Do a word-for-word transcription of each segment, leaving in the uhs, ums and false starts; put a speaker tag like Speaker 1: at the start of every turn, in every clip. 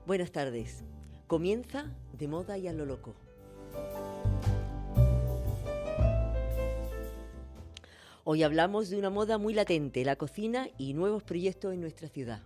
Speaker 1: Buenas tardes. Comienza De Moda y a lo Loco. Hoy hablamos de una moda muy latente, la cocina y nuevos proyectos en nuestra ciudad.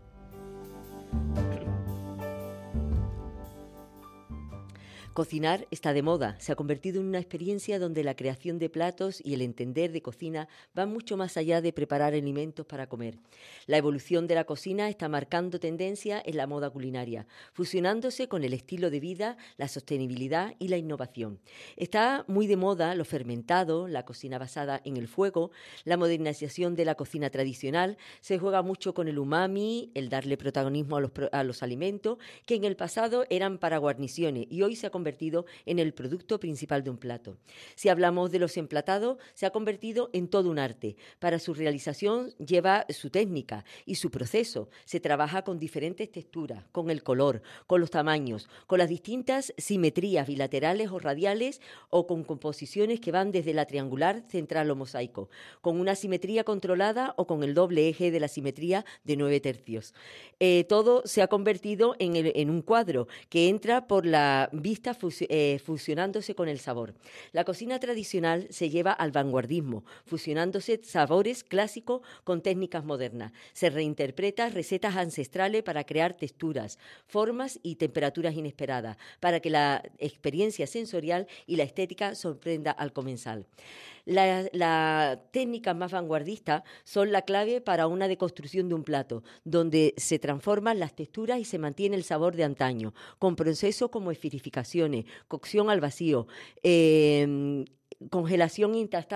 Speaker 1: Cocinar está de moda, se ha convertido en una experiencia donde la creación de platos y el entender de cocina van mucho más allá de preparar alimentos para comer. La evolución de la cocina está marcando tendencia en la moda culinaria, fusionándose con el estilo de vida, la sostenibilidad y la innovación. Está muy de moda lo fermentado, la cocina basada en el fuego, la modernización de la cocina tradicional, se juega mucho con el umami, el darle protagonismo a los, a los alimentos, que en el pasado eran para guarniciones y hoy se ha convertido en el producto principal de un plato. Si hablamos de los emplatados, se ha convertido en todo un arte. Para su realización lleva su técnica y su proceso. Se trabaja con diferentes texturas, con el color, con los tamaños, con las distintas simetrías bilaterales o radiales o con composiciones que van desde la triangular, central o mosaico, con una simetría controlada o con el doble eje de la simetría de nueve tercios. Eh, todo se ha convertido en, el, en un cuadro que entra por la vista fusionándose con el sabor. La cocina tradicional se lleva al vanguardismo, fusionándose sabores clásicos con técnicas modernas. Se reinterpreta recetas ancestrales para crear texturas, formas y temperaturas inesperadas, para que la experiencia sensorial y la estética sorprenda al comensal. Las la técnicas más vanguardistas son la clave para una deconstrucción de un plato, donde se transforman las texturas y se mantiene el sabor de antaño, con procesos como esferificación, cocción al vacío, eh, congelación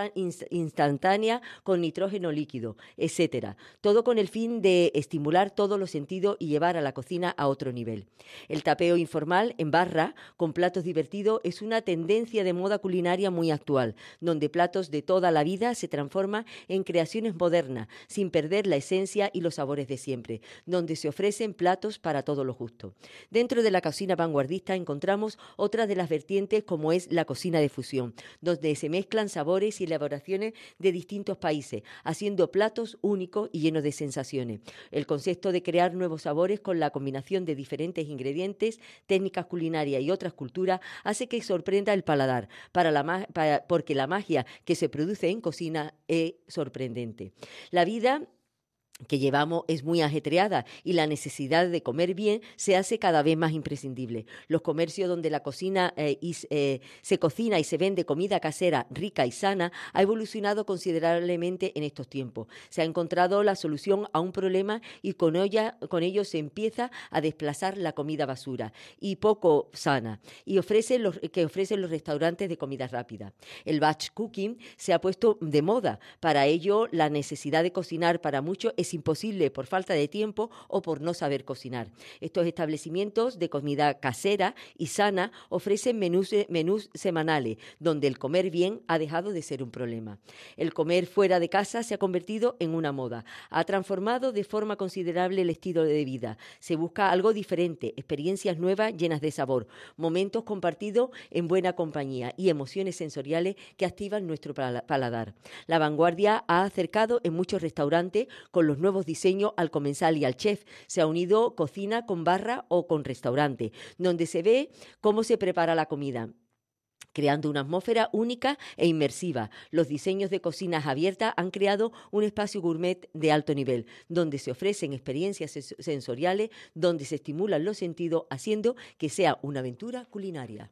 Speaker 1: instantánea con nitrógeno líquido, etcétera. Todo con el fin de estimular todos los sentidos y llevar a la cocina a otro nivel. El tapeo informal en barra con platos divertidos es una tendencia de moda culinaria muy actual, donde platos de toda la vida se transforman en creaciones modernas, sin perder la esencia y los sabores de siempre, donde se ofrecen platos para todos los gustos. Dentro de la cocina vanguardista encontramos otra de las vertientes como es la cocina de fusión, donde se mezclan sabores y elaboraciones de distintos países, haciendo platos únicos y llenos de sensaciones. El concepto de crear nuevos sabores con la combinación de diferentes ingredientes, técnicas culinarias y otras culturas hace que sorprenda el paladar, para la, para, porque la magia que se produce en cocina es sorprendente. La vida que llevamos es muy ajetreada y la necesidad de comer bien se hace cada vez más imprescindible. Los comercios donde la cocina eh, y, eh, se cocina y se vende comida casera rica y sana ha evolucionado considerablemente en estos tiempos. Se ha encontrado la solución a un problema y con, ella, con ello se empieza a desplazar la comida basura y poco sana y ofrecen los, que ofrecen los restaurantes de comida rápida. El batch cooking se ha puesto de moda. Para ello, la necesidad de cocinar para muchos es imposible por falta de tiempo o por no saber cocinar. Estos establecimientos de comida casera y sana ofrecen menús, menús semanales, donde el comer bien ha dejado de ser un problema. El comer fuera de casa se ha convertido en una moda. Ha transformado de forma considerable el estilo de vida. Se busca algo diferente, experiencias nuevas llenas de sabor, momentos compartidos en buena compañía y emociones sensoriales que activan nuestro paladar. La vanguardia ha acercado en muchos restaurantes con los nuevos diseños al comensal y al chef. Se ha unido cocina con barra o con restaurante, donde se ve cómo se prepara la comida, creando una atmósfera única e inmersiva. Los diseños de cocinas abiertas han creado un espacio gourmet de alto nivel, donde se ofrecen experiencias sensoriales, donde se estimulan los sentidos, haciendo que sea una aventura culinaria.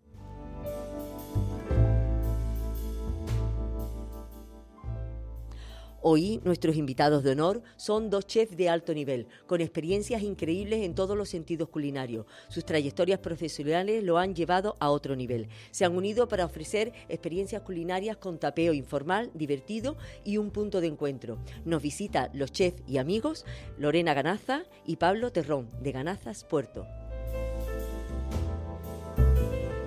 Speaker 1: Hoy nuestros invitados de honor son dos chefs de alto nivel, con experiencias increíbles en todos los sentidos culinarios. Sus trayectorias profesionales lo han llevado a otro nivel. Se han unido para ofrecer experiencias culinarias con tapeo informal, divertido y un punto de encuentro. Nos visitan los chefs y amigos Lorena Ganaza y Pablo Terrón, de Ganazas Puerto.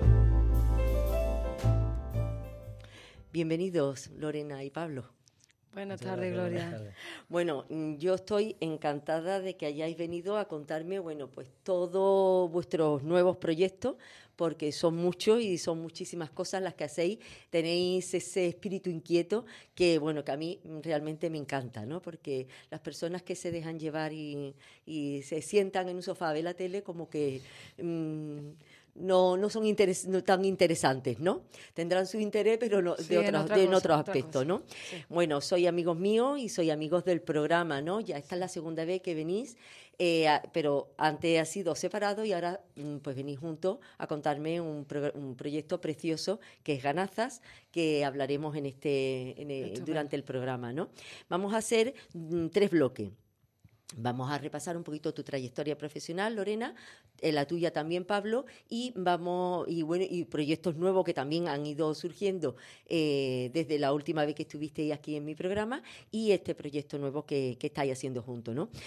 Speaker 1: Bienvenidos, Lorena y Pablo.
Speaker 2: Buenas tardes, Gloria.
Speaker 3: Buenas tardes.
Speaker 1: Bueno, yo estoy encantada de que hayáis venido a contarme, bueno, pues todos vuestros nuevos proyectos, porque son muchos y son muchísimas cosas las que hacéis. Tenéis ese espíritu inquieto que, bueno, que a mí realmente me encanta, ¿no? Porque las personas que se dejan llevar y, y se sientan en un sofá a ver la tele como que... Mmm, no, no son interes, no tan interesantes, ¿no? Tendrán su interés, pero no,
Speaker 2: Sí,
Speaker 1: de,
Speaker 2: en
Speaker 1: otros,
Speaker 2: otra
Speaker 1: de en
Speaker 2: cosa,
Speaker 1: otros
Speaker 2: otra
Speaker 1: aspectos,
Speaker 2: cosa.
Speaker 1: ¿no?
Speaker 2: Sí.
Speaker 1: Bueno, soy amigos míos y soy amigos del programa, ¿no? Ya esta es la segunda vez que venís, eh, a- pero antes ha sido separado y ahora mm, pues venís juntos a contarme un, pro- un proyecto precioso que es Ganazas, que hablaremos en este, en, eh,
Speaker 2: Estupendo.
Speaker 1: durante el programa, ¿no? Vamos a hacer mm, tres bloques. Vamos a repasar un poquito tu trayectoria profesional, Lorena, eh, la tuya también, Pablo, y vamos y bueno y proyectos nuevos que también han ido surgiendo eh, desde la última vez que estuvisteis aquí en mi programa y este proyecto nuevo que, que estáis haciendo juntos, ¿no?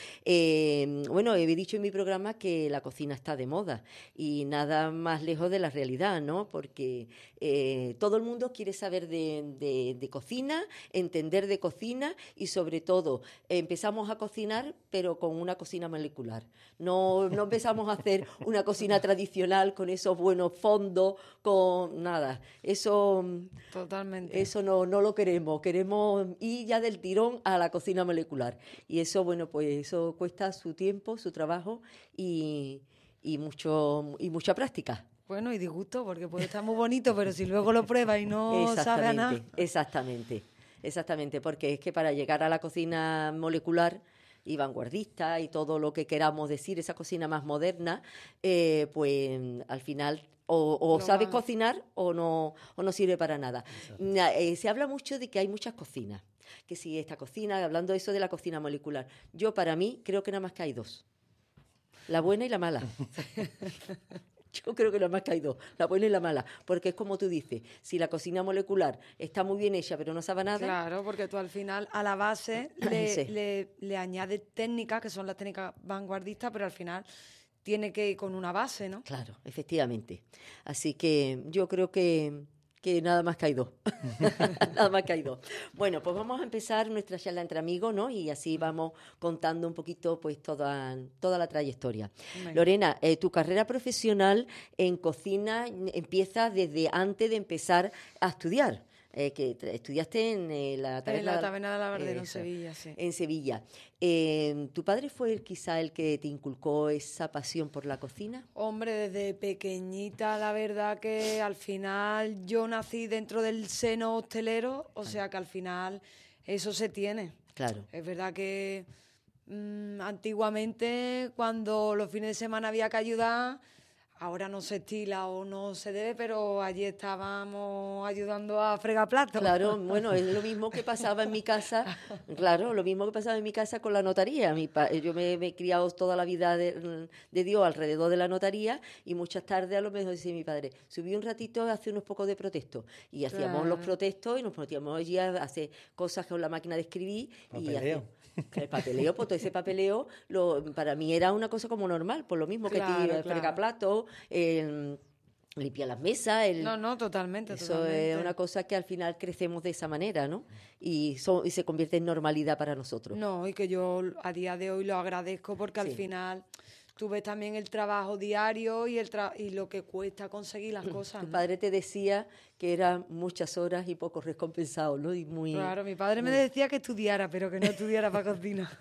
Speaker 1: Eh, bueno, he dicho en mi programa que la cocina está de moda y nada más lejos de la realidad, ¿no? Porque eh, todo el mundo quiere saber de, de, de cocina, entender de cocina y sobre todo empezamos a cocinar pero con una cocina molecular. No, no empezamos a hacer una cocina tradicional con esos buenos fondos, con nada. Eso,
Speaker 2: Totalmente.
Speaker 1: eso no, no lo queremos. Queremos ir ya del tirón a la cocina molecular. Y eso, bueno, pues eso cuesta su tiempo, su trabajo y, y, mucho, y mucha práctica.
Speaker 2: Bueno, y disgusto, porque puede estar muy bonito, pero si luego lo pruebas y no sabe a nada...
Speaker 1: Exactamente, exactamente, exactamente, porque es que para llegar a la cocina molecular y vanguardista y todo lo que queramos decir, esa cocina más moderna, eh, pues al final o, o
Speaker 2: Lo
Speaker 1: sabes
Speaker 2: van-
Speaker 1: cocinar o no, o no sirve para nada. Na- eh, se habla mucho de que hay muchas cocinas, que si esta cocina, hablando de eso de la cocina molecular, yo para mí creo que nada más que hay dos, la buena y la mala. Yo creo que nada más que hay dos, la buena y la mala, porque es como tú dices, si la cocina molecular está muy bien hecha pero no sabe nada,
Speaker 2: Claro, porque tú al final a la base le,
Speaker 1: Sí.
Speaker 2: le, le añades técnicas, que son las técnicas vanguardistas, pero al final tiene que ir con una base, ¿no?
Speaker 1: claro, efectivamente. Así que yo creo que, que nada más que hay dos. Nada más que hay dos. Bueno, pues vamos a empezar nuestra charla entre amigos, ¿no? Y así vamos contando un poquito pues toda, toda la trayectoria.
Speaker 2: Venga.
Speaker 1: Lorena, eh, tu carrera profesional en cocina empieza desde antes de empezar a estudiar. Eh, que tra- estudiaste en eh, la
Speaker 2: En
Speaker 1: taberna,
Speaker 2: la taberna de la Bardero, en
Speaker 1: eso,
Speaker 2: Sevilla, sí.
Speaker 1: en Sevilla. Eh, ¿tu padre fue el, quizá el que te inculcó esa pasión por la cocina?
Speaker 2: Hombre, desde pequeñita, la verdad que al final yo nací dentro del seno hostelero, o sea que al final eso se tiene.
Speaker 1: Claro.
Speaker 2: Es verdad que mm, antiguamente, cuando los fines de semana había que ayudar, ahora no se estila o no se debe, pero allí estábamos ayudando a fregar platos.
Speaker 1: Claro, bueno, es lo mismo que pasaba en mi casa, claro, lo mismo que pasaba en mi casa con la notaría. Mi pa- yo me, me he criado toda la vida de, de Dios alrededor de la notaría y muchas tardes a lo mejor decía mi padre, subí un ratito a hacer unos pocos de protestos y hacíamos los
Speaker 2: Claro.
Speaker 1: protestos y nos metíamos allí a hacer cosas con la máquina de escribir y
Speaker 3: Papeleo.
Speaker 1: hacer- el papeleo, pues todo ese papeleo lo, para mí era una cosa como normal, por lo mismo que
Speaker 2: Claro,
Speaker 1: te
Speaker 2: claro.
Speaker 1: frega platos, eh, limpiar las mesas, el,
Speaker 2: No, no, totalmente,
Speaker 1: eso
Speaker 2: totalmente.
Speaker 1: es una cosa que al final crecemos de esa manera, ¿no? Y, so- y se convierte en normalidad para nosotros.
Speaker 2: No, y que yo a día de hoy lo agradezco porque al
Speaker 1: Sí.
Speaker 2: final tú ves también el trabajo diario y el tra- y lo que cuesta conseguir las cosas,
Speaker 1: Tu
Speaker 2: ¿no?
Speaker 1: padre te decía que eran muchas horas y poco recompensado, ¿no? Y muy...
Speaker 2: Claro, mi padre me decía que estudiara, pero que no estudiara para cocina.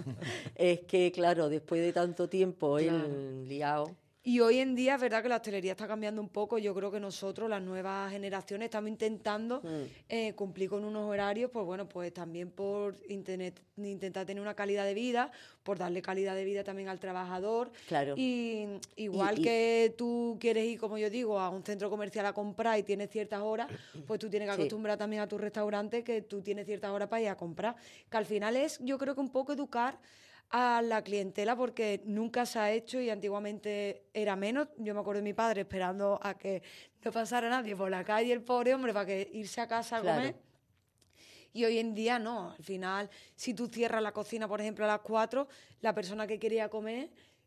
Speaker 1: Es que, claro, después de tanto tiempo,
Speaker 2: Claro.
Speaker 1: él liado...
Speaker 2: Y hoy en día es verdad que la hostelería está cambiando un poco. Yo creo que nosotros, las nuevas generaciones, estamos intentando
Speaker 1: Mm.
Speaker 2: eh, cumplir con unos horarios, pues bueno, pues también por internet, intentar tener una calidad de vida, por darle calidad de vida también al trabajador.
Speaker 1: Claro.
Speaker 2: Y igual
Speaker 1: Y- y-
Speaker 2: que tú quieres ir, como yo digo, a un centro comercial a comprar y tienes ciertas horas, pues tú tienes que
Speaker 1: Sí.
Speaker 2: acostumbrar también a tu restaurante que tú tienes ciertas horas para ir a comprar. Que al final es, yo creo que un poco educar a la clientela porque nunca se ha hecho y antiguamente era menos. Yo me acuerdo de mi padre esperando a que no pasara nadie por la calle, el pobre hombre, para que irse a casa a
Speaker 1: Claro.
Speaker 2: comer. Y hoy en día no. Al final, si tú cierras la cocina, por ejemplo, a las cuatro, la persona que quería comer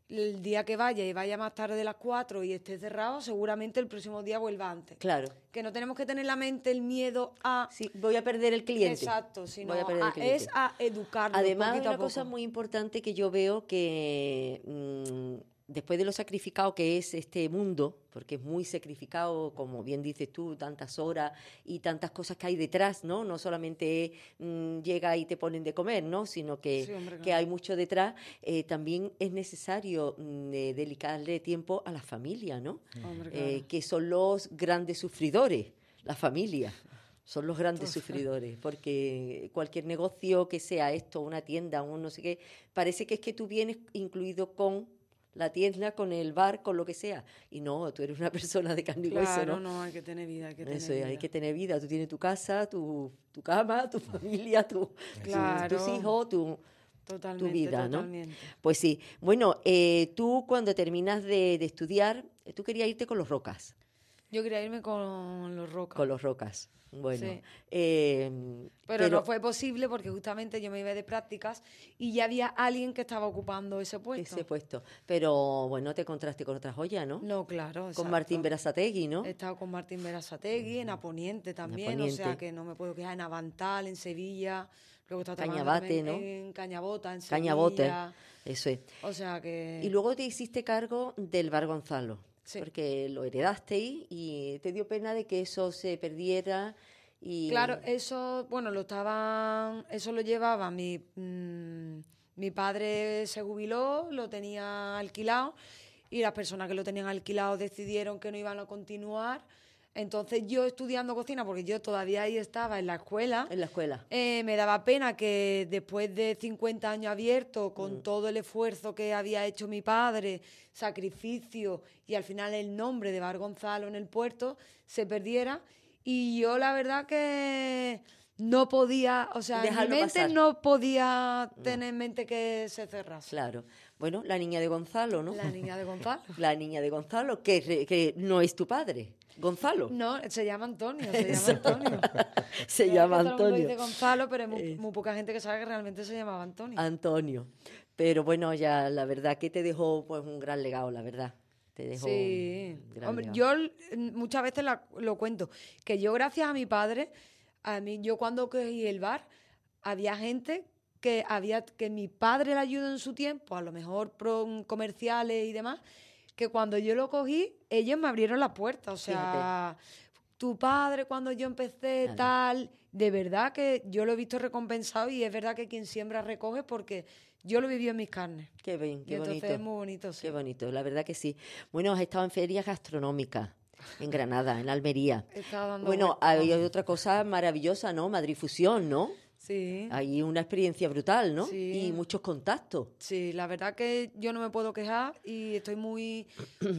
Speaker 2: el día que vaya y vaya más tarde de las cuatro y esté cerrado, seguramente el próximo día vuelva antes.
Speaker 1: Claro.
Speaker 2: Que no tenemos que tener en la mente el miedo a...
Speaker 1: Sí, voy a perder el cliente.
Speaker 2: Exacto, sino
Speaker 1: voy a perder el
Speaker 2: a-
Speaker 1: cliente.
Speaker 2: es a educarlo
Speaker 1: Además, hay
Speaker 2: poquito a
Speaker 1: una cosa
Speaker 2: poco.
Speaker 1: muy importante que yo veo que mm, después de lo sacrificado que es este mundo, porque es muy sacrificado, como bien dices tú, tantas horas y tantas cosas que hay detrás, ¿no? No solamente mm, llega y te ponen de comer, ¿no? Sino que,
Speaker 2: Sí, hombre,
Speaker 1: que
Speaker 2: claro.
Speaker 1: hay mucho detrás. Eh, también es necesario mm, eh, dedicarle tiempo a la familia, ¿no?
Speaker 2: Hombre,
Speaker 1: Eh,
Speaker 2: claro.
Speaker 1: que son los grandes sufridores, la familia. Son los grandes
Speaker 2: Total.
Speaker 1: sufridores, porque cualquier negocio que sea esto, una tienda, un no sé qué, parece que es que tú vienes incluido con la tienda, con el bar, con lo que sea. Y no, tú eres una persona de carne y hueso,
Speaker 2: Claro,
Speaker 1: ¿no?
Speaker 2: no, hay que tener vida, hay que tener
Speaker 1: Eso es,
Speaker 2: vida.
Speaker 1: hay que tener vida. Tú tienes tu casa, tu, tu cama, tu familia, tu,
Speaker 2: Claro.
Speaker 1: tus hijos, tu,
Speaker 2: Totalmente,
Speaker 1: tu vida, ¿no?
Speaker 2: totalmente.
Speaker 1: Pues sí. Bueno, eh, tú cuando terminas de, de estudiar, eh, tú querías irte con los Rocas.
Speaker 2: Yo quería irme con los Rocas.
Speaker 1: Con los Rocas. Bueno,
Speaker 2: Sí.
Speaker 1: eh,
Speaker 2: Pero, no fue posible porque justamente yo me iba de prácticas y ya había alguien que estaba ocupando ese puesto.
Speaker 1: ese puesto. Pero bueno, te contraste con otra joya, ¿no?
Speaker 2: No, claro.
Speaker 1: Con
Speaker 2: exacto.
Speaker 1: Martín Berasategui, ¿no?
Speaker 2: He estado con Martín Berasategui, en Aponiente también, o sea
Speaker 1: Aponiente.
Speaker 2: que no me puedo quejar, en Avantal, en Sevilla, luego he estado
Speaker 1: Cañabate,
Speaker 2: trabajando
Speaker 1: ¿no?
Speaker 2: también en Cañabota, en Sevilla.
Speaker 1: Cañabote, eso es.
Speaker 2: O sea que...
Speaker 1: Y luego te hiciste cargo del Bar Gonzalo,
Speaker 2: Sí.
Speaker 1: porque lo heredasteis y te dio pena de que eso se perdiera y...
Speaker 2: Claro, eso, bueno, lo estaban, eso lo llevaba mi, mm, mi padre se jubiló, lo tenía alquilado y las personas que lo tenían alquilado decidieron que no iban a continuar. Entonces yo estudiando cocina, porque yo todavía ahí estaba en la escuela,
Speaker 1: En la escuela.
Speaker 2: eh, me daba pena que después de cincuenta años abiertos, con
Speaker 1: Mm.
Speaker 2: todo el esfuerzo que había hecho mi padre, sacrificio y al final el nombre de Bar Gonzalo en el puerto, se perdiera. Y yo la verdad que no podía, o sea, en mi
Speaker 1: Dejarlo
Speaker 2: mente
Speaker 1: pasar.
Speaker 2: no podía tener en mente que se cerrase.
Speaker 1: Claro. Bueno, la niña de Gonzalo, ¿no?
Speaker 2: La niña de Gonzalo.
Speaker 1: La niña de Gonzalo, que, re- que no es tu padre, Gonzalo.
Speaker 2: No, se llama Antonio, se
Speaker 1: Eso.
Speaker 2: llama Antonio.
Speaker 1: Se
Speaker 2: Es
Speaker 1: llama
Speaker 2: que todo el mundo
Speaker 1: Antonio.
Speaker 2: dice Gonzalo, pero hay muy,
Speaker 1: Es-
Speaker 2: muy poca gente que sabe que realmente se llamaba Antonio.
Speaker 1: Antonio. Pero bueno, ya la verdad que te dejó pues un gran legado, la verdad. Te dejó
Speaker 2: Sí.
Speaker 1: un gran
Speaker 2: Hombre,
Speaker 1: legado.
Speaker 2: yo l- muchas veces la- lo cuento, que yo gracias a mi padre, a mí, yo cuando cogí el bar, había gente que había que mi padre le ayudó en su tiempo, a lo mejor pro- comerciales y demás, que cuando yo lo cogí, ellos me abrieron la puerta. O sea, tu padre cuando yo empecé,
Speaker 1: Claro.
Speaker 2: tal, de verdad que yo lo he visto recompensado y es verdad que quien siembra recoge porque yo lo viví en mis carnes.
Speaker 1: Qué bien,
Speaker 2: Y
Speaker 1: qué
Speaker 2: entonces
Speaker 1: bonito.
Speaker 2: es muy bonito, sí.
Speaker 1: Qué bonito, la verdad que sí. Bueno, has estado en ferias gastronómicas, en Granada, en Almería.
Speaker 2: He estado dando
Speaker 1: Bueno,
Speaker 2: vueltas,
Speaker 1: hay
Speaker 2: vamos.
Speaker 1: otra cosa maravillosa, ¿no? Madrid Fusión, ¿no?
Speaker 2: Sí.
Speaker 1: Hay una experiencia brutal, ¿no?
Speaker 2: Sí.
Speaker 1: Y muchos contactos.
Speaker 2: Sí, la verdad que yo no me puedo quejar y estoy muy,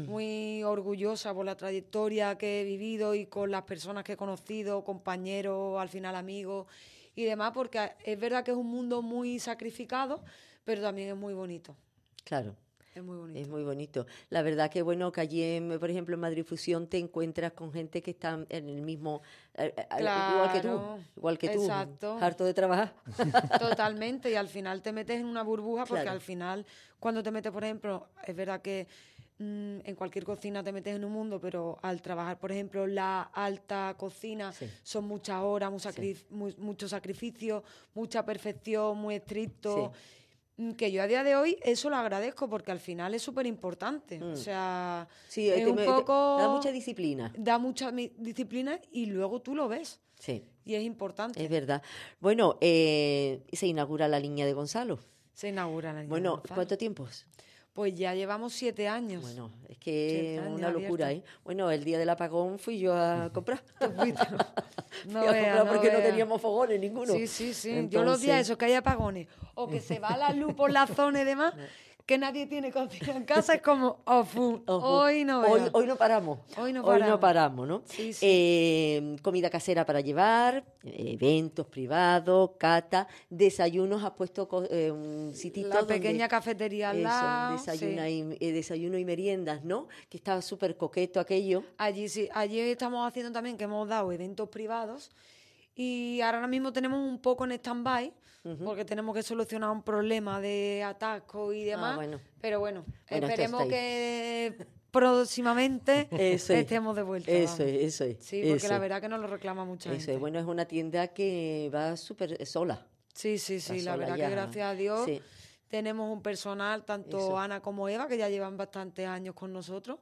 Speaker 2: muy orgullosa por la trayectoria que he vivido y con las personas que he conocido, compañeros, al final amigos y demás, porque es verdad que es un mundo muy sacrificado, pero también es muy bonito.
Speaker 1: Claro.
Speaker 2: Es muy bonito.
Speaker 1: Es muy bonito. La verdad que bueno, que allí, en, por ejemplo, en Madrid Fusión te encuentras con gente que está en el mismo, eh, eh, igual que tú,
Speaker 2: Claro,
Speaker 1: igual que tú,
Speaker 2: exacto.
Speaker 1: harto de trabajar.
Speaker 2: Totalmente, y al final te metes en una burbuja porque
Speaker 1: Claro.
Speaker 2: al final cuando te metes, por ejemplo, es verdad que mm, en cualquier cocina te metes en un mundo, pero al trabajar, por ejemplo, la alta cocina
Speaker 1: Sí.
Speaker 2: son muchas horas, mu- sacri- mu- mucho sacrificio, mucha perfección, muy estricto. mm, Que yo a día de hoy eso lo agradezco porque al final es súper importante. O sea,
Speaker 1: Sí,
Speaker 2: es
Speaker 1: te-
Speaker 2: un
Speaker 1: te-
Speaker 2: poco...
Speaker 1: da mucha disciplina.
Speaker 2: da mucha mi- disciplina y luego tú lo ves.
Speaker 1: Sí,
Speaker 2: Y es importante.
Speaker 1: es verdad. Bueno, eh, se inaugura la línea de Gonzalo.
Speaker 2: Se inaugura la Niña de
Speaker 1: Bueno,
Speaker 2: Gonzalo.
Speaker 1: ¿cuánto tiempo?
Speaker 2: Pues ya llevamos siete años.
Speaker 1: Bueno, es
Speaker 2: Siete
Speaker 1: que es
Speaker 2: años
Speaker 1: una locura, ¿eh?
Speaker 2: abierto.
Speaker 1: Bueno, el día del apagón fui yo a comprar.
Speaker 2: Tú fuiste, ¿no? No
Speaker 1: Fui a
Speaker 2: veas,
Speaker 1: comprar
Speaker 2: no
Speaker 1: porque no
Speaker 2: veas.
Speaker 1: teníamos fogones ninguno.
Speaker 2: Sí, sí, sí. Yo los días
Speaker 1: Entonces,
Speaker 2: esos que hay apagones o que se va la luz por la zona y demás, que nadie tiene cocina en casa, es como, oh, fu,
Speaker 1: ojo,
Speaker 2: hoy no
Speaker 1: hoy,
Speaker 2: veas.
Speaker 1: hoy no paramos.
Speaker 2: Hoy no
Speaker 1: Hoy no
Speaker 2: paramos.
Speaker 1: paramos, ¿no?
Speaker 2: Sí, sí.
Speaker 1: Eh, comida casera para llevar, eh, eventos privados, cata, desayunos. Has puesto co- eh, un sitito
Speaker 2: La
Speaker 1: donde-
Speaker 2: pequeña cafetería al
Speaker 1: eso,
Speaker 2: lado.
Speaker 1: desayuna
Speaker 2: sí.
Speaker 1: y, eh, desayuno y meriendas, ¿no? Que estaba súper coqueto aquello.
Speaker 2: Allí sí, allí estamos haciendo también que hemos dado eventos privados y ahora mismo tenemos un poco en stand-by uh-huh. porque tenemos que solucionar un problema de atasco y demás. Ah, bueno. Pero bueno, bueno esperemos que próximamente eso estemos de vuelta.
Speaker 1: Eso es, eso es.
Speaker 2: Sí, porque
Speaker 1: eso
Speaker 2: la verdad que nos lo reclama mucha
Speaker 1: eso
Speaker 2: gente.
Speaker 1: Es. Bueno, es una tienda que va súper sola.
Speaker 2: Sí, sí, sí, la verdad ya. que gracias a Dios sí. tenemos un personal, tanto eso. Ana como Eva, que ya llevan bastantes años con nosotros.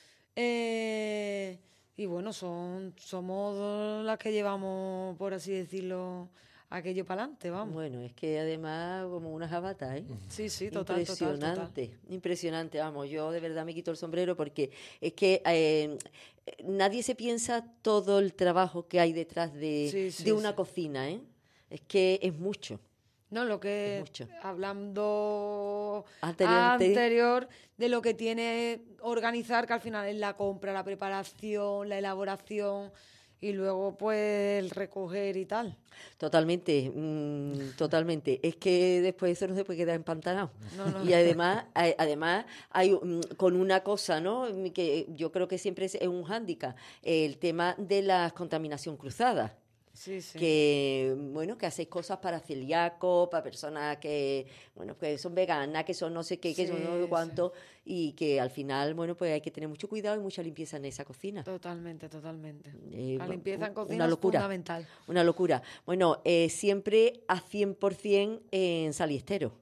Speaker 2: Eh, y bueno, son somos las que llevamos, por así decirlo, aquello para adelante, vamos.
Speaker 1: Bueno, es que además como unas avatas, ¿eh?
Speaker 2: Sí, sí, total,
Speaker 1: impresionante,
Speaker 2: total, total.
Speaker 1: Impresionante, vamos, yo de verdad me quito el sombrero porque es que eh, nadie se piensa todo el trabajo que hay detrás de, sí, sí, de una sí. cocina, ¿eh? Es que es mucho.
Speaker 2: No, lo que hablando
Speaker 1: Anteriormente.
Speaker 2: anterior de lo que tiene organizar, que al final es la compra, la preparación, la elaboración y luego pues el recoger y tal.
Speaker 1: Totalmente, mmm, totalmente. Es que después eso no se puede quedar empantanado.
Speaker 2: No, no.
Speaker 1: Y además, hay, además hay um, con una cosa, ¿no? Que yo creo que siempre es un hándicap, el tema de la contaminación cruzada.
Speaker 2: Sí, sí.
Speaker 1: Que, bueno, que hacéis cosas para celíacos, para personas que, bueno, que son veganas, que son no sé qué, que sí, son no sé cuánto, sí. Y que al final, bueno, pues hay que tener mucho cuidado y mucha limpieza en esa cocina.
Speaker 2: Totalmente, totalmente.
Speaker 1: Eh,
Speaker 2: la limpieza en cocina
Speaker 1: una locura,
Speaker 2: es fundamental.
Speaker 1: Una locura. Bueno, eh, siempre a cien por ciento en Saliestero.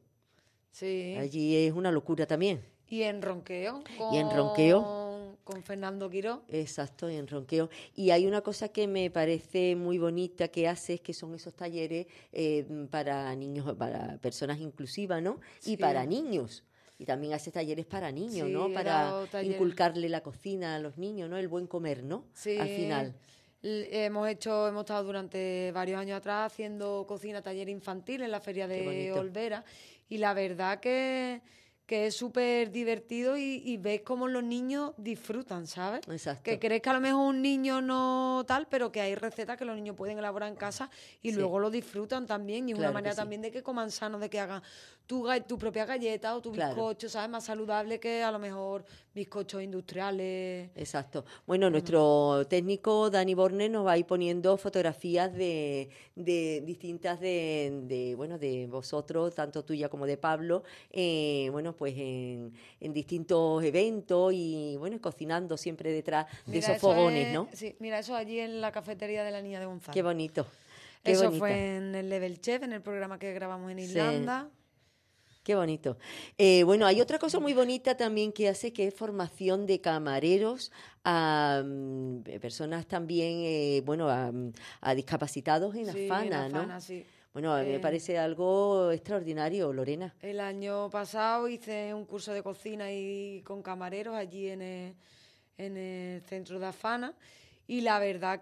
Speaker 2: Sí.
Speaker 1: Allí es una locura también.
Speaker 2: Y en Ronqueo. Con...
Speaker 1: Y en Ronqueo.
Speaker 2: Con Fernando Quiró.
Speaker 1: Exacto, en Ronqueo. Y hay una cosa que me parece muy bonita que haces, que son esos talleres eh, para niños, para personas inclusivas, ¿no?
Speaker 2: Sí.
Speaker 1: Y para niños. Y también haces talleres para niños,
Speaker 2: sí,
Speaker 1: ¿no? Para
Speaker 2: taller...
Speaker 1: inculcarle la cocina a los niños, ¿no? El buen comer, ¿no?
Speaker 2: Sí.
Speaker 1: Al final.
Speaker 2: Hemos hecho, hemos estado durante varios años atrás haciendo cocina taller infantil en la feria de Olvera. Y la verdad que... que es súper divertido y, y ves cómo los niños disfrutan, ¿sabes?
Speaker 1: Exacto.
Speaker 2: Que crees que a lo mejor un niño no tal, pero que hay recetas que los niños pueden elaborar en casa y sí. luego lo disfrutan también. Y es claro una manera sí. también de que coman sano, de que hagan tu, tu propia galleta o tu claro. bizcocho, ¿sabes? Más saludable que a lo mejor bizcochos industriales.
Speaker 1: Exacto. Bueno, bueno. nuestro técnico Dani Borne nos va a ir poniendo fotografías de, de distintas de, de, bueno, de vosotros, tanto tuya como de Pablo, eh, bueno, pues en, en distintos eventos y bueno, cocinando siempre detrás de mira, esos fogones,
Speaker 2: es,
Speaker 1: ¿no?
Speaker 2: Sí, mira, eso allí en la cafetería de la Niña de Gonzalo.
Speaker 1: Qué bonito. Qué
Speaker 2: eso
Speaker 1: bonita.
Speaker 2: fue en el Level Chef, en el programa que grabamos en Irlanda.
Speaker 1: Sí. Qué bonito. Eh, bueno, hay otra cosa muy bonita también que hace, que es formación de camareros a um, personas también, eh, bueno, a, a discapacitados en
Speaker 2: sí,
Speaker 1: Afana,
Speaker 2: en Afana,
Speaker 1: ¿no?
Speaker 2: Sí.
Speaker 1: Bueno, a mí eh, me parece algo extraordinario, Lorena.
Speaker 2: El año pasado hice un curso de cocina y con camareros allí en el, en el centro de Afana y la verdad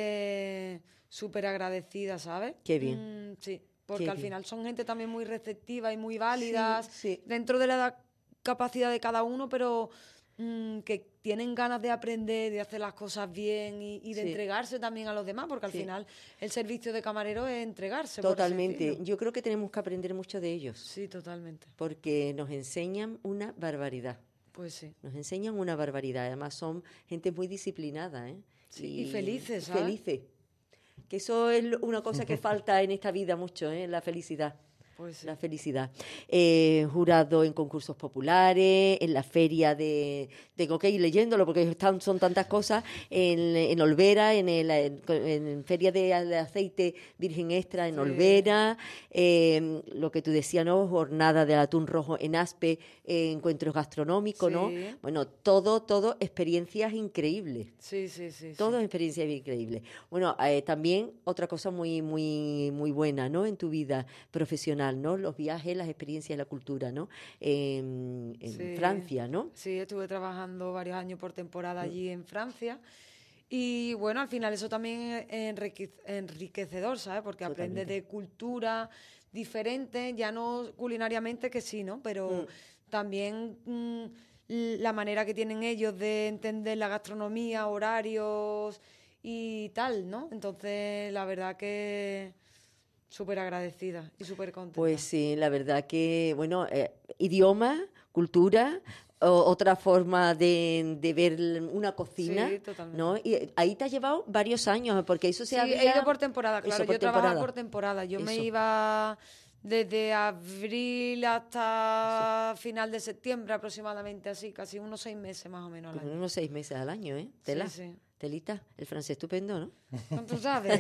Speaker 2: que súper agradecida, ¿sabes?
Speaker 1: Qué bien.
Speaker 2: Mm, sí, porque
Speaker 1: Qué
Speaker 2: al
Speaker 1: bien.
Speaker 2: final son gente también muy receptiva y muy válidas
Speaker 1: sí, sí.
Speaker 2: dentro de la capacidad de cada uno, pero mm, que tienen ganas de aprender, de hacer las cosas bien y, y de sí. entregarse también a los demás, porque al sí. final el servicio de camarero es entregarse.
Speaker 1: Totalmente. Yo creo que tenemos que aprender mucho de ellos.
Speaker 2: Sí, totalmente.
Speaker 1: Porque nos enseñan una barbaridad.
Speaker 2: Pues sí.
Speaker 1: Nos enseñan una barbaridad. Además son gente muy disciplinada, ¿eh?
Speaker 2: Sí, y, y felices,
Speaker 1: ¿sabes? Felices. Que eso es una cosa que falta en esta vida mucho, ¿eh? La felicidad.
Speaker 2: Pues sí.
Speaker 1: La felicidad. Eh, jurado en concursos populares, en la feria de... Tengo que ir leyéndolo porque están, son tantas cosas. En, en Olvera, en, el, en, en feria de, de aceite virgen extra en sí. Olvera. Eh, lo que tú decías, ¿no? Jornada del atún rojo en Aspe, eh, encuentros gastronómicos, sí. ¿no? Bueno, todo, todo experiencias increíbles.
Speaker 2: Sí, sí, sí.
Speaker 1: Todo
Speaker 2: sí.
Speaker 1: experiencias increíbles. Bueno, eh, también otra cosa muy, muy, muy buena, ¿no? En tu vida profesional, ¿no? Los viajes, las experiencias, la cultura, ¿no? En, en
Speaker 2: sí.
Speaker 1: Francia, ¿no?
Speaker 2: Sí, estuve trabajando varios años por temporada allí en Francia y bueno, al final eso también es enriquecedor, ¿sabes? Porque
Speaker 1: Totalmente.
Speaker 2: aprendes de cultura diferente, ya no culinariamente que sí, ¿no? Pero mm. también mm, la manera que tienen ellos de entender la gastronomía, horarios y tal, ¿no? Entonces, la verdad que... súper agradecida y súper contenta.
Speaker 1: Pues sí, la verdad que, bueno, eh, idioma, cultura, o, otra forma de, de ver una cocina,
Speaker 2: sí, totalmente.
Speaker 1: ¿no? Y ahí te ha llevado varios años, porque eso se
Speaker 2: sí,
Speaker 1: había...
Speaker 2: he ido por temporada, claro,
Speaker 1: por
Speaker 2: yo trabajaba
Speaker 1: temporada.
Speaker 2: por temporada. Yo
Speaker 1: Eso.
Speaker 2: me iba desde abril hasta
Speaker 1: eso.
Speaker 2: final de septiembre aproximadamente, así, casi unos seis meses más o menos al año.
Speaker 1: Unos seis meses al año, ¿eh? Tela.
Speaker 2: Sí, sí.
Speaker 1: Telita, el francés estupendo, ¿no?
Speaker 2: ¿Tú sabes?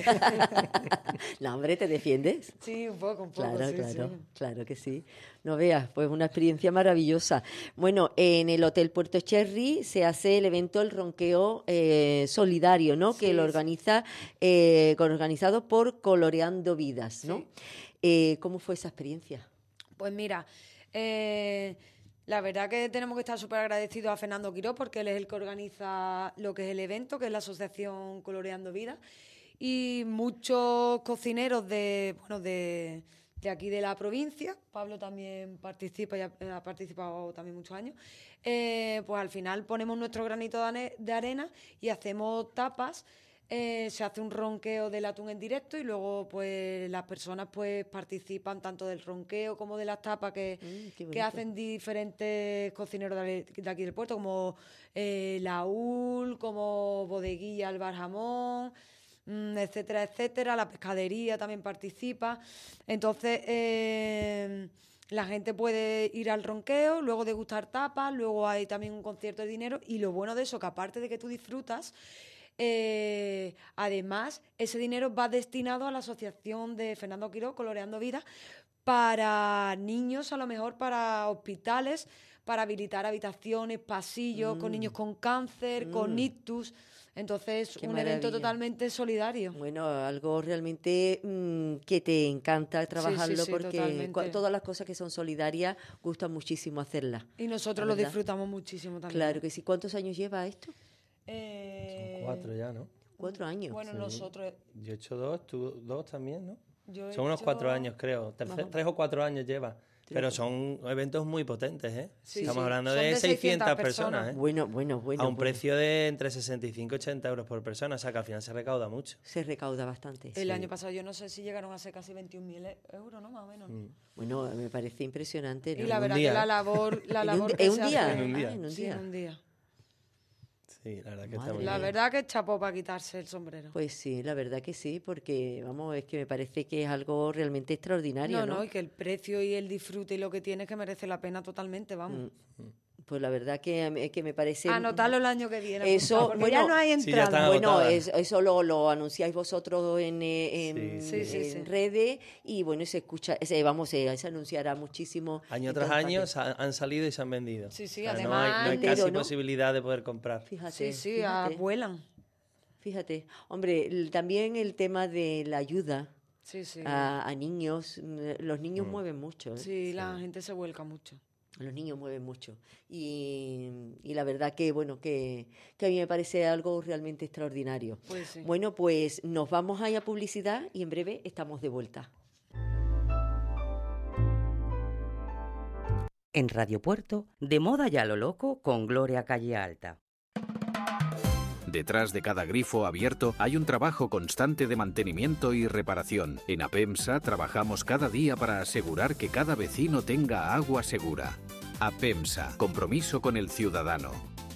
Speaker 1: No, hombre, ¿te defiendes?
Speaker 2: Sí, un poco, un poco.
Speaker 1: Claro,
Speaker 2: sí,
Speaker 1: claro,
Speaker 2: sí.
Speaker 1: claro que sí. No veas, pues una experiencia maravillosa. Bueno, en el Hotel Puerto Cherry se hace el evento El Ronqueo eh, Solidario, ¿no?
Speaker 2: Sí,
Speaker 1: que lo
Speaker 2: sí.
Speaker 1: organiza, eh, organizado por Coloreando Vidas, ¿no?
Speaker 2: Sí.
Speaker 1: Eh, ¿Cómo fue esa experiencia?
Speaker 2: Pues mira, eh, la verdad que tenemos que estar súper agradecidos a Fernando Quirós porque él es el que organiza lo que es el evento, que es la asociación Coloreando Vida, y muchos cocineros de, bueno, de, de aquí de la provincia. Pablo también participa y ha, ha participado también muchos años. Eh, pues al final ponemos nuestro granito de, ane- de arena y hacemos tapas. Eh, se hace un ronqueo del atún en directo y luego pues las personas pues participan tanto del ronqueo como de las tapas que,
Speaker 1: Mm, qué
Speaker 2: que
Speaker 1: bonito.
Speaker 2: hacen diferentes cocineros de, de aquí del puerto, como eh, Laúl, como Bodeguilla Alvar Jamón, mm, etcétera, etcétera. La pescadería también participa. Entonces eh, la gente puede ir al ronqueo, luego degustar tapas, luego hay también un concierto de dinero, y lo bueno de eso, que aparte de que tú disfrutas, Eh, además, ese dinero va destinado a la asociación de Fernando Quirós, Coloreando Vida, para niños, a lo mejor para hospitales, para habilitar habitaciones, pasillos,
Speaker 1: Mm.
Speaker 2: con niños con cáncer,
Speaker 1: Mm.
Speaker 2: con ictus. Entonces,
Speaker 1: Qué
Speaker 2: un evento
Speaker 1: maravilla.
Speaker 2: totalmente solidario.
Speaker 1: Bueno, algo realmente mm, que te encanta trabajarlo
Speaker 2: sí,
Speaker 1: porque
Speaker 2: totalmente.
Speaker 1: cua- todas las cosas que son solidarias gustan muchísimo hacerlas.
Speaker 2: Y nosotros
Speaker 1: La
Speaker 2: lo
Speaker 1: verdad.
Speaker 2: disfrutamos muchísimo también.
Speaker 1: Claro que sí. ¿Cuántos años lleva esto?
Speaker 2: Eh,
Speaker 3: Son cuatro ya, ¿no?
Speaker 1: Cuatro años.
Speaker 2: Bueno,
Speaker 3: Sí.
Speaker 2: nosotros...
Speaker 3: Yo he hecho dos, tú dos también, ¿no?
Speaker 2: yo he
Speaker 3: Son unos
Speaker 2: hecho-
Speaker 3: cuatro años, creo. Tercer-
Speaker 2: Vamos.
Speaker 3: tres o cuatro años lleva. Pero son eventos muy potentes, ¿eh?
Speaker 2: Sí,
Speaker 3: Estamos
Speaker 2: sí.
Speaker 3: hablando
Speaker 2: Son
Speaker 3: de
Speaker 2: de
Speaker 3: seiscientas
Speaker 2: seiscientas
Speaker 3: personas,
Speaker 2: personas.
Speaker 3: ¿eh?
Speaker 1: Bueno, bueno, bueno.
Speaker 3: A un
Speaker 1: bueno.
Speaker 3: precio de entre sesenta y cinco y ochenta euros por persona. O sea que al final se recauda mucho.
Speaker 1: Se recauda bastante.
Speaker 2: El
Speaker 1: sí.
Speaker 2: año pasado yo no sé si llegaron a ser casi veintiún mil euros, ¿no? Más o menos.
Speaker 3: Mm.
Speaker 1: Bueno, me parece impresionante, ¿no?
Speaker 2: Y la
Speaker 3: un
Speaker 2: verdad
Speaker 3: día,
Speaker 2: que la
Speaker 3: ¿eh?
Speaker 2: labor, la
Speaker 1: ¿En un,
Speaker 2: labor
Speaker 1: di-
Speaker 2: que
Speaker 1: en
Speaker 2: se
Speaker 1: un día?
Speaker 2: hace-
Speaker 3: En un día.
Speaker 1: Ah, en un
Speaker 2: Sí,
Speaker 1: día.
Speaker 2: en un día.
Speaker 3: Sí, la verdad que
Speaker 1: Madre
Speaker 3: está muy
Speaker 2: La
Speaker 3: bien.
Speaker 2: verdad que chapó para quitarse el sombrero.
Speaker 1: Pues sí, la verdad que sí, porque, vamos, es que me parece que es algo realmente extraordinario,
Speaker 2: no,
Speaker 1: ¿no?
Speaker 2: no, y que el precio y el disfrute y lo que tiene es que merece la pena totalmente, vamos.
Speaker 1: Mm. Pues la verdad que, que me parece...
Speaker 2: Anotarlo el año que viene.
Speaker 1: Eso,
Speaker 2: apuntado, porque
Speaker 1: bueno,
Speaker 2: ya no hay
Speaker 3: sí, ya
Speaker 2: entrada.
Speaker 3: está.
Speaker 1: Bueno,
Speaker 3: agotada.
Speaker 1: es- eso lo, lo anunciáis vosotros en, eh, en,
Speaker 3: Sí,
Speaker 2: sí, sí,
Speaker 1: en
Speaker 2: sí.
Speaker 1: redes y bueno, se escucha, se, vamos, se, se anunciará muchísimo.
Speaker 3: Año
Speaker 1: en
Speaker 3: tras
Speaker 1: todas
Speaker 3: año
Speaker 1: partes.
Speaker 3: sa- han salido y se han vendido.
Speaker 2: Sí, sí,
Speaker 3: O sea, no
Speaker 2: además-
Speaker 3: hay, no hay
Speaker 1: Entero,
Speaker 3: casi
Speaker 1: ¿no?
Speaker 3: posibilidad de poder comprar.
Speaker 1: Fíjate,
Speaker 2: Sí, sí,
Speaker 1: fíjate,
Speaker 2: ah, vuelan.
Speaker 1: fíjate. Hombre, el- también el tema de la ayuda
Speaker 2: Sí, sí.
Speaker 1: a, a niños, mm, los niños
Speaker 3: Mm.
Speaker 1: mueven mucho, ¿eh?
Speaker 2: Sí, la gente se vuelca mucho.
Speaker 1: Los niños mueven mucho. Y, y la verdad que, bueno, que, que a mí me parece algo realmente extraordinario.
Speaker 2: Pues sí.
Speaker 1: Bueno, pues nos vamos a ir a publicidad y en breve estamos de vuelta.
Speaker 4: En Radio Puerto, de moda ya lo loco con Gloria Calle Alta.
Speaker 5: Detrás de cada grifo abierto hay un trabajo constante de mantenimiento y reparación. En APEMSA trabajamos cada día para asegurar que cada vecino tenga agua segura. APEMSA, compromiso con el ciudadano.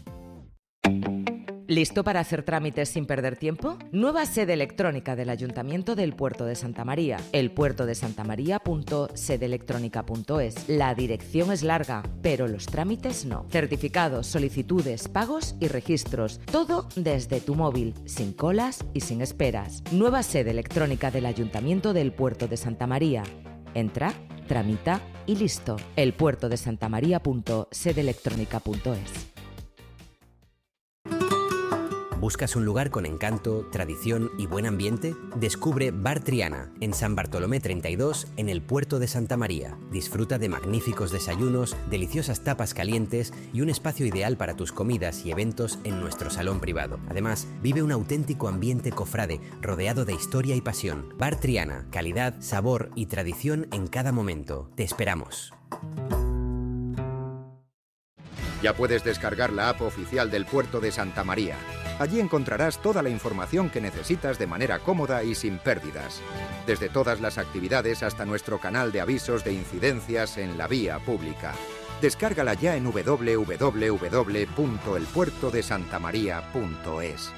Speaker 6: ¿Listo para hacer trámites sin perder tiempo? Nueva sede electrónica del Ayuntamiento del Puerto de Santa María. El puerto de santa maría punto sede electrónica punto es. La dirección es larga, pero los trámites no. Certificados, solicitudes, pagos y registros. Todo desde tu móvil, sin colas y sin esperas. Nueva sede electrónica del Ayuntamiento del Puerto de Santa María. Entra, tramita y listo. El puerto de santa maría punto sede electrónica punto es.
Speaker 7: ¿Buscas un lugar con encanto, tradición y buen ambiente? Descubre Bar Triana, en San Bartolomé treinta y dos, en el puerto de Santa María. Disfruta de magníficos desayunos, deliciosas tapas calientes y un espacio ideal para tus comidas y eventos en nuestro salón privado. Además, vive un auténtico ambiente cofrade, rodeado de historia y pasión. Bar Triana, calidad, sabor y tradición en cada momento. Te esperamos.
Speaker 8: Ya puedes descargar la app oficial del Puerto de Santa María. Allí encontrarás toda la información que necesitas de manera cómoda y sin pérdidas. Desde todas las actividades hasta nuestro canal de avisos de incidencias en la vía pública. Descárgala ya en doble u doble u doble u punto el puerto de santa maría punto es.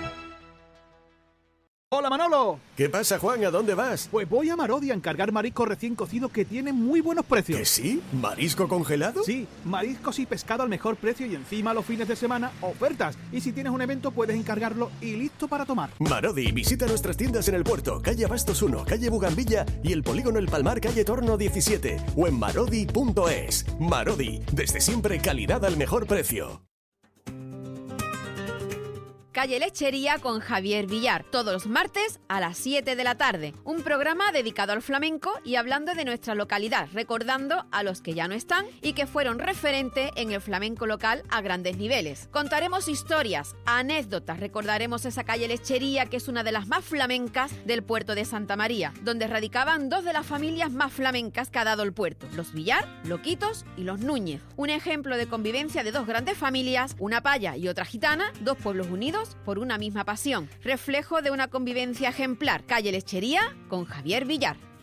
Speaker 9: ¡Hola, Manolo!
Speaker 10: ¿Qué pasa, Juan? ¿A dónde vas?
Speaker 9: Pues voy a Marodi a encargar marisco recién cocido que tiene muy buenos precios.
Speaker 10: ¿Que sí? ¿Marisco congelado?
Speaker 9: Sí, mariscos y pescado al mejor precio y encima los fines de semana, ofertas. Y si tienes un evento puedes encargarlo y listo para tomar.
Speaker 10: Marodi, visita nuestras tiendas en el puerto, calle Abastos uno, calle Bugambilla y el polígono El Palmar, calle Torno diecisiete o en marodi punto es. Marodi, desde siempre calidad al mejor precio.
Speaker 11: Calle Lechería con Javier Villar, todos los martes a las siete de la tarde. Un programa dedicado al flamenco y hablando de nuestra localidad, recordando a los que ya no están y que fueron referente en el flamenco local a grandes niveles. Contaremos historias, anécdotas, recordaremos esa calle Lechería que es una de las más flamencas del puerto de Santa María, donde radicaban dos de las familias más flamencas que ha dado el puerto, los Villar, Loquitos y los Núñez. Un ejemplo de convivencia de dos grandes familias, una paya y otra gitana, dos pueblos unidos por una misma pasión, reflejo de una convivencia ejemplar. Calle Lechería con Javier Villar.